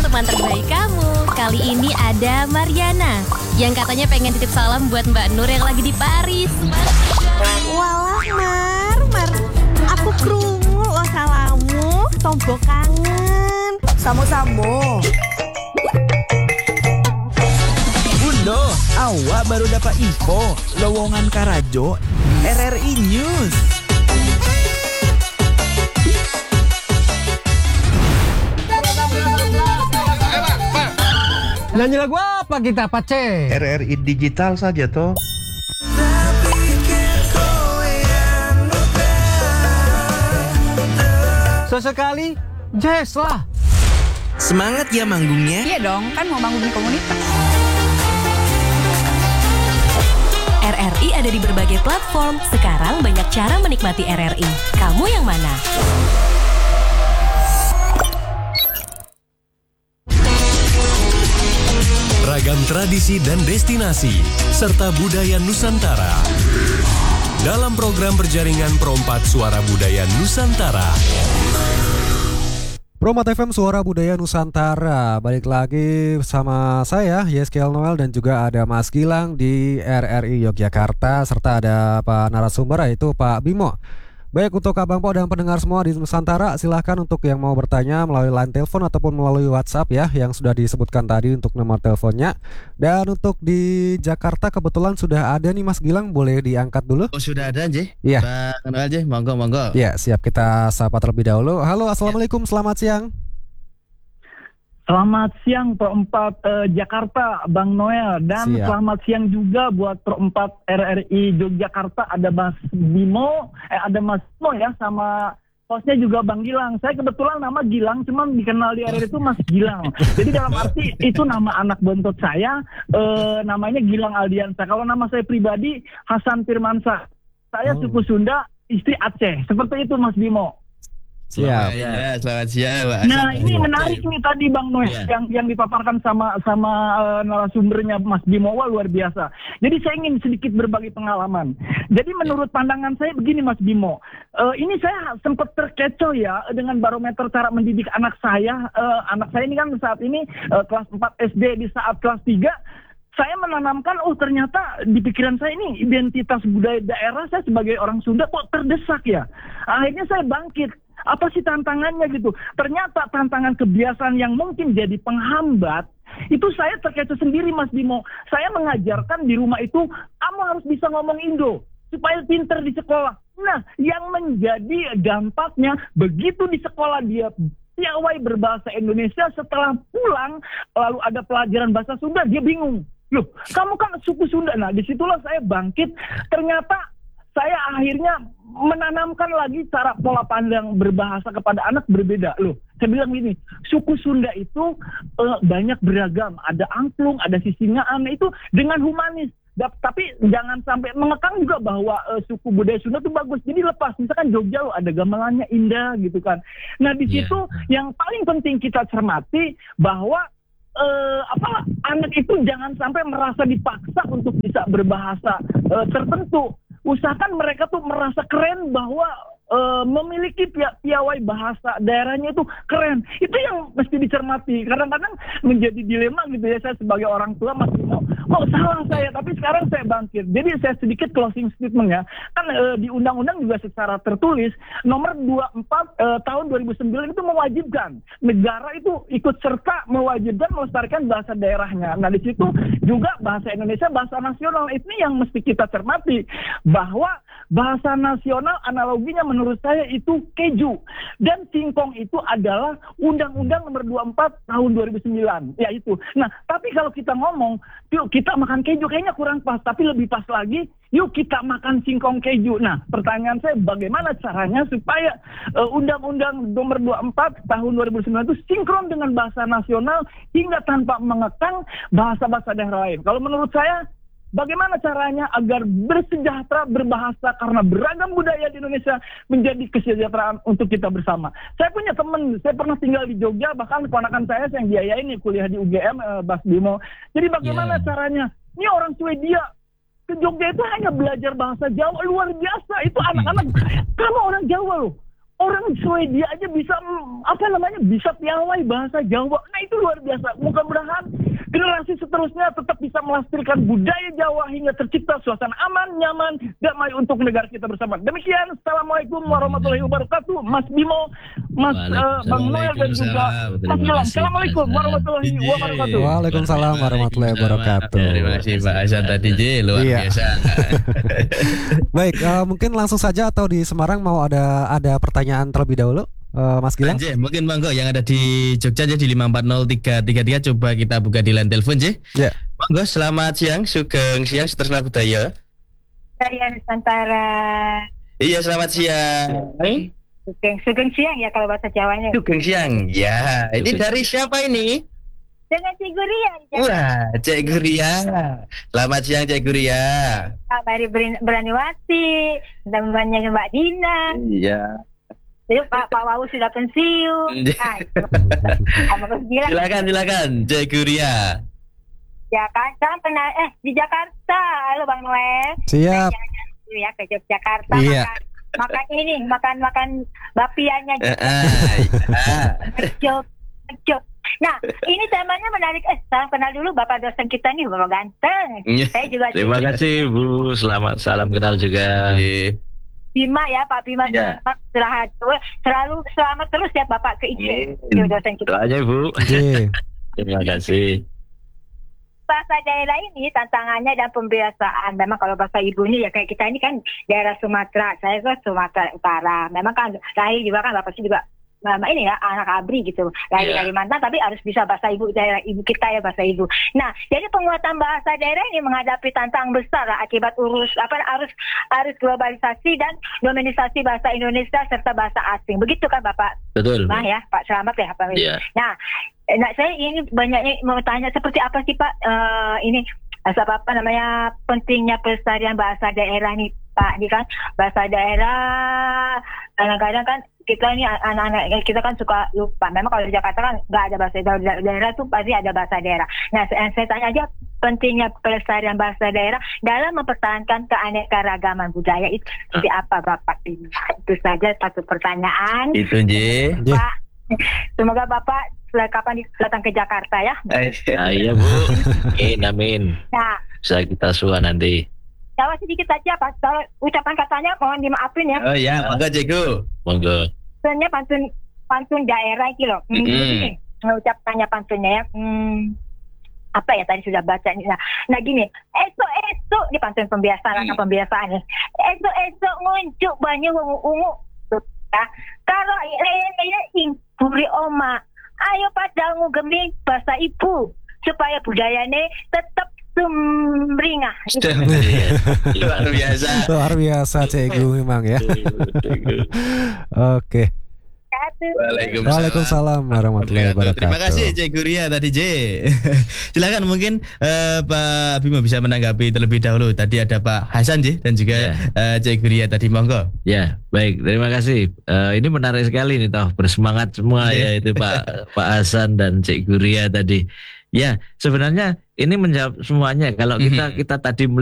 teman terbaik kamu. Kali ini ada Mariana yang katanya pengen titip salam buat Mbak Nur yang lagi di Paris. Walah Mar, aku krungu lo salamu, tombo kangen. Samo-samo. Bundo, awak baru dapat info lowongan Karajo RRI News. Nyanyi lagu apa kita, Pace? RRI digital saja toh. Sesekali jazz lah. Semangat ya manggungnya. Iya dong, kan mau manggung di komunitas. RRI ada di berbagai platform. Sekarang banyak cara menikmati RRI. Kamu yang mana? Ragam tradisi dan destinasi, serta budaya Nusantara. Dalam program berjaringan Pro4 Suara Budaya Nusantara. Pro4 FM Suara Budaya Nusantara. Balik lagi sama saya, Yeskel Noel, dan juga ada Mas Gilang di RRI Yogyakarta, serta ada Pak narasumber yaitu Pak Bimo. Baik, untuk Abang Po dan pendengar semua di Nusantara, silahkan untuk yang mau bertanya melalui line telepon ataupun melalui WhatsApp ya, yang sudah disebutkan tadi untuk nomor teleponnya. Dan untuk di Jakarta kebetulan sudah ada nih Mas Gilang, boleh diangkat dulu? Oh, sudah ada aja? Iya. Bang aja, monggo. Ya, siap, kita sapa terlebih dahulu. Halo, assalamualaikum, selamat siang. Selamat siang Pro4 Jakarta, Bang Noel. Dan Siap. Selamat siang juga buat Pro4 RRI Yogyakarta. Ada Mas Bimo, ada Mas Bimo ya, sama hostnya juga Bang Gilang. Saya kebetulan nama Gilang, cuman dikenal di RRI itu Mas Gilang. Jadi dalam arti itu nama anak bontot saya, namanya Gilang Aldiansa. Kalau nama saya pribadi Hasan Firmansyah. Saya suku Sunda, istri Aceh. Seperti itu Mas Bimo. Siap. Ya, selamat siang, Pak. Nah, ini menarik nih tadi Bang Noel yang dipaparkan sama narasumbernya Mas Bimo, wah, luar biasa. Jadi saya ingin sedikit berbagi pengalaman. Jadi menurut pandangan saya begini Mas Bimo, ini saya sempat terkecoh ya dengan barometer cara mendidik anak saya. Anak saya ini kan saat ini kelas 4 SD, di saat kelas 3 saya menanamkan, ternyata di pikiran saya ini identitas budaya daerah saya sebagai orang Sunda kok terdesak ya. Akhirnya saya bangkit. Apa sih tantangannya gitu? Ternyata tantangan kebiasaan yang mungkin jadi penghambat, itu saya terkecoh sendiri Mas Bimo. Saya mengajarkan di rumah itu, kamu harus bisa ngomong Indo, supaya pinter di sekolah. Nah, yang menjadi dampaknya, begitu di sekolah dia piawai berbahasa Indonesia, setelah pulang, lalu ada pelajaran bahasa Sunda, dia bingung. Loh, kamu kan suku Sunda. Nah, disitulah saya bangkit. Ternyata saya akhirnya menanamkan lagi cara pola pandang berbahasa kepada anak berbeda. Loh, saya bilang gini, suku Sunda itu banyak beragam. Ada angklung, ada sisingaan, itu dengan humanis. Tapi jangan sampai mengekang juga bahwa suku budaya Sunda itu bagus. Jadi lepas, misalkan Jogja loh, ada gamelannya indah gitu kan. Nah, di situ yang paling penting kita cermati bahwa anak itu jangan sampai merasa dipaksa untuk bisa berbahasa tertentu. Usahakan mereka tuh merasa keren bahwa memiliki piawai bahasa daerahnya itu keren. Itu yang mesti dicermati. Kadang-kadang menjadi dilema gitu ya, saya sebagai orang tua masih mau, salah saya, tapi sekarang saya bangkit. Jadi saya sedikit closing statement ya. Kan di undang-undang juga secara tertulis nomor 24 tahun 2009 itu mewajibkan negara itu ikut serta mewajibkan melestarikan bahasa daerahnya. Nah, di situ juga bahasa Indonesia bahasa nasional. Ini yang mesti kita cermati, bahwa bahasa nasional analoginya menurut saya itu keju, dan singkong itu adalah Undang-Undang nomor 24 tahun 2009 ya itu. Nah, tapi kalau kita ngomong yuk kita makan keju kayaknya kurang pas, tapi lebih pas lagi yuk kita makan singkong keju. Nah, pertanyaan saya, bagaimana caranya supaya Undang-Undang nomor 24 tahun 2009 itu sinkron dengan bahasa nasional hingga tanpa mengekang bahasa-bahasa daerah lain. Kalau menurut saya, bagaimana caranya agar bersejahtera berbahasa, karena beragam budaya di Indonesia menjadi kesejahteraan untuk kita bersama. Saya punya teman, saya pernah tinggal di Jogja, bahkan keponakan saya yang biayain kuliah di UGM, Mas Bimo. Jadi bagaimana caranya? Ini orang Swedia ke Jogja itu hanya belajar bahasa Jawa, luar biasa. Itu anak-anak, kamu orang Jawa loh. Orang Swedia aja bisa bisa piawai bahasa Jawa. Nah itu luar biasa. Mudah-mudahan generasi seterusnya tetap bisa melestarikan budaya Jawa hingga tercipta suasana aman, nyaman, damai untuk negara kita bersama. Demikian, Assalamualaikum warahmatullahi wabarakatuh. Mas Bimo, Bang Noel dan juga Mas Gilang. Assalamualaikum warahmatullahi wabarakatuh. Waalaikumsalam warahmatullahi wabarakatuh. Terima kasih Pak Hasan tadi J, luar biasa. Baik, mungkin langsung saja atau di Semarang mau ada pertanyaan terlebih dahulu, Mas Gilang? J, mungkin monggo yang ada di Jogja aja di 540-333 coba kita buka di line telepon J. Ya. Monggo, selamat siang, sugeng siang, seterusnya budaya. Budaya Nusantara. Iya, selamat siang. Sugeng siang ya kalau bahasa Jawanya. Sugeng siang. Ya, ini dari siapa ini? Dengan Cik Guria. Wah, Cik Guria. Selamat siang Cik Guria. Dari Beraniwati, temannya Mbak Dina. Iya. Jadi Pak Wawu sudah pensiun. Silakan Cik Guria. Ya kan, sekarang pernah di Jakarta. Halo Bang Noel. Siap. Ya ke Yogyakarta. Iya. Makan bapiannya. Job. Nah, ini temanya menarik. Salam kenal dulu Bapak dosen kita nih, Bapak ganteng. Saya juga. Terima kasih Bu. Salam kenal juga. Bima ya, Pak Bima. Ya. Selalu selamat terus ya Bapak ke IC. Dosen kita. Doanya Bu. Terima kasih. Bahasa daerah ini tantangannya dan pembiasaan. Memang kalau bahasa ibunya ya kayak kita ini kan daerah Sumatera. Saya kan Sumatera Utara. Memang kan lahir juga kan Bapak sih juga ini ya anak abri gitu dari Kalimantan, tapi harus bisa bahasa ibu daerah ibu kita ya, bahasa ibu. Nah, jadi penguatan bahasa daerah ini menghadapi tantangan besar lah, akibat arus globalisasi dan dominisasi bahasa Indonesia serta bahasa asing. Begitu kan Bapak? Betul. Nah ya Pak Selamat ya Pak. Yeah. Nah, saya ini banyaknya mau tanya seperti apa sih Pak ini pentingnya pelestarian bahasa daerah nih Pak. Ini kan bahasa daerah kadang-kadang kan kita ini anak-anak kita kan suka lupa. Memang kalau di Jakarta kan nggak ada bahasa daerah tuh pasti ada bahasa daerah. Nah, saya tanya aja pentingnya pelestarian bahasa daerah dalam mempertahankan keanekaragaman budaya itu seperti apa Bapak? Itu saja satu pertanyaan. Itu J. Pak, semoga Bapak kapan datang ke Jakarta ya. Iya Bu. Amin. Nah, bisa kita suah nanti. jawab sedikit saja Pak. Kalau ucapan katanya mohon dimaafin ya. Oh ya, monggo Cikgu. Monggo. Sebenarnya pantun daerah itu loh. Ucapannya pantunnya ya. Apa ya tadi sudah baca nih. Nah gini, esok di pantun pembiasaan ya. Esok ngunjuk banyu ungu. Kalau ini ingkuri oma. Ayo pada ngugemi bahasa ibu supaya budayanya tetap sumringah. Luar biasa Cikgu memang ya. Oke. Waalaikumsalam warahmatullahi wabarakatuh. Terima kasih Cikgu Ria tadi J. Silakan mungkin Pak Bimo bisa menanggapi terlebih dahulu. Tadi ada Pak Hasan J dan juga Cikgu Ria tadi, monggo. Ya, baik, terima kasih. Ini menarik sekali nih toh, bersemangat semua ya itu Pak Hasan dan Cikgu Ria tadi. Ya, sebenarnya ini menjawab semuanya. Kalau kita tadi